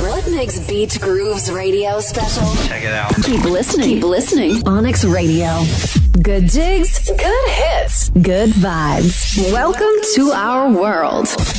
What makes Beach Grooves Radio special? Check it out. Keep listening. Keep listening. Onyx Radio. Good jigs, good hits, good vibes. Welcome to our world.